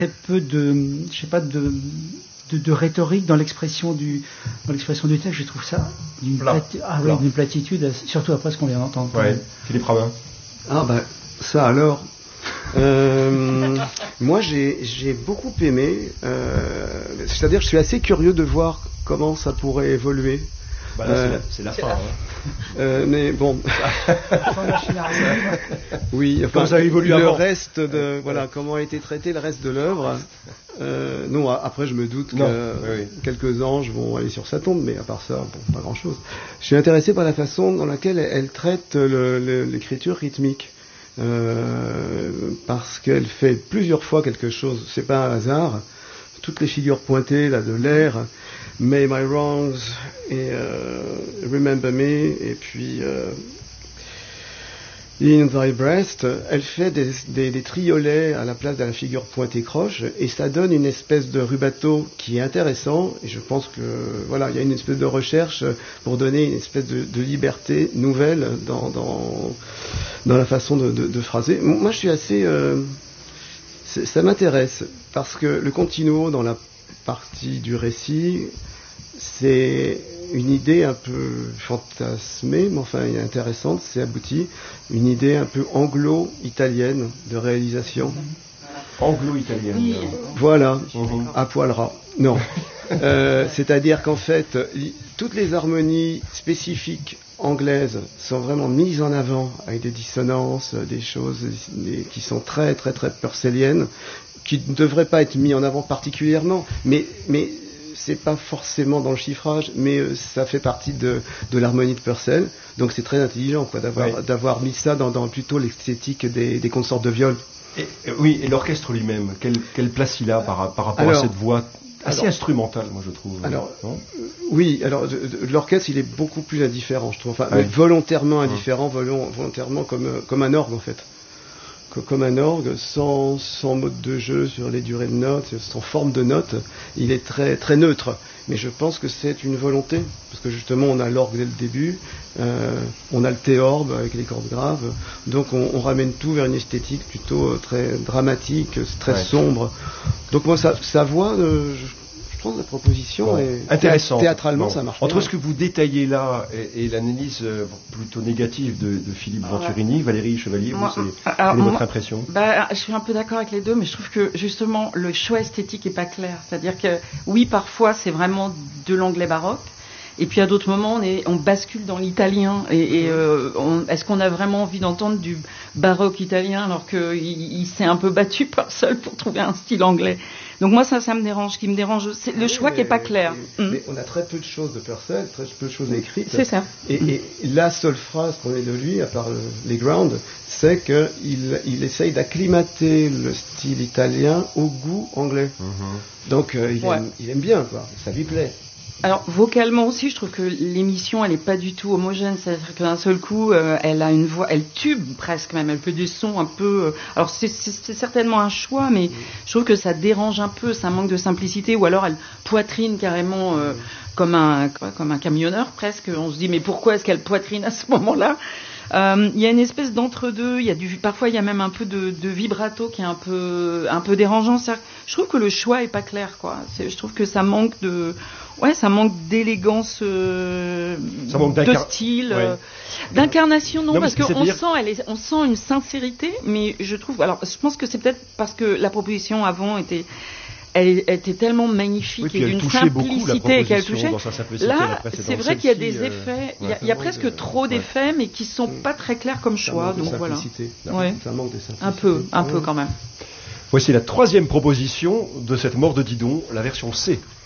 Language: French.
très peu de, je sais pas, de rhétorique dans l'expression du texte. Je trouve ça d'une platitude, surtout après ce qu'on vient d'entendre. Ouais. Philippe Rabin. Ah ben ça alors. Moi j'ai beaucoup aimé. C'est-à-dire que je suis assez curieux de voir comment ça pourrait évoluer. Bah là, c'est la fin. Mais bon. Oui, enfin, ça évolue le avant. reste de comment a été traité le reste de l'œuvre. Non, après je me doute que quelques anges vont aller sur sa tombe, mais à part ça, bon, pas grand-chose. Je suis intéressé par la façon dans laquelle elle traite l'écriture rythmique. Parce qu'elle fait plusieurs fois quelque chose, c'est pas un hasard. Toutes les figures pointées là de l'air, May My Wrongs et Remember Me, et puis In Thy Breast, elle fait des triolets à la place de la figure pointée croche, et ça donne une espèce de rubato qui est intéressant, et je pense que voilà, il y a une espèce de recherche pour donner une espèce de liberté nouvelle dans la façon de phraser. Moi je suis assez ça m'intéresse, parce que le continuo dans la partie du récit, c'est une idée un peu fantasmée, mais enfin intéressante, c'est abouti, une idée un peu anglo-italienne de réalisation. Anglo-italienne. Oui. Voilà, à poil ras. Non. C'est-à-dire qu'en fait, toutes les harmonies spécifiques anglaises sont vraiment mises en avant avec des dissonances, des choses qui sont très très très purcelliennes, qui ne devraient pas être mis en avant particulièrement, mais c'est pas forcément dans le chiffrage, mais ça fait partie de l'harmonie de Purcell, donc c'est très intelligent d'avoir mis ça dans plutôt l'esthétique des consorts de viol. Et l'orchestre lui-même, quelle place il a par rapport à cette voix assez instrumentale, moi je trouve. Oui, l'orchestre il est beaucoup plus indifférent, je trouve, volontairement indifférent, volontairement comme un orgue en fait. Comme un orgue, sans mode de jeu sur les durées de notes, sans forme de notes, il est très, très neutre. Mais je pense que c'est une volonté, parce que justement on a l'orgue dès le début, on a le théorbe avec les cordes graves, donc on ramène tout vers une esthétique plutôt très dramatique, très sombre. Donc moi sa voix, je trouve la proposition est intéressante. Théâtralement ça marche. Entre ce que vous détaillez là et l'analyse plutôt négative de Philippe Venturini, Valérie Chevalier, quelle est votre impression? Je suis un peu d'accord avec les deux, mais je trouve que justement le choix esthétique est pas clair. C'est-à-dire que oui, parfois c'est vraiment de l'anglais baroque. Et puis à d'autres moments, on bascule dans l'italien. Est-ce qu'on a vraiment envie d'entendre du baroque italien alors qu'il s'est un peu battu par seul pour trouver un style anglais? Donc moi, ça me dérange. Ce qui me dérange, c'est le choix qui est pas clair. Mais on a très peu de choses de Purcell, très peu de choses écrites. C'est ça. Et la seule phrase qu'on ait de lui, à part les grounds, c'est qu'il essaye d'acclimater le style italien au goût anglais. Donc il aime bien, quoi. Ça lui plaît. Alors vocalement aussi, je trouve que l'émission elle est pas du tout homogène, c'est-à-dire que d'un seul coup, elle a une voix, elle tube presque même, elle fait des sons un peu. Alors c'est certainement un choix, mais je trouve que ça dérange un peu, ça manque de simplicité, ou alors elle poitrine carrément comme un camionneur presque. On se dit mais pourquoi est-ce qu'elle poitrine à ce moment-là? Il y a une espèce d'entre-deux, parfois il y a même un peu de vibrato qui est un peu dérangeant. Je trouve que le choix est pas clair, quoi. Je trouve que ça manque d'élégance, de style, d'incarnation, non, parce qu'on sent une sincérité, mais je pense que c'est peut-être parce que la proposition avant elle était tellement magnifique et d'une simplicité qu'elle touchait. Là, c'est vrai qu'il y a des effets, il y a presque trop d'effets, mais qui sont pas très clairs comme choix. Donc voilà. Ça manque de simplicité. Un peu quand même. Voici la troisième proposition de cette mort de Didon, la version C.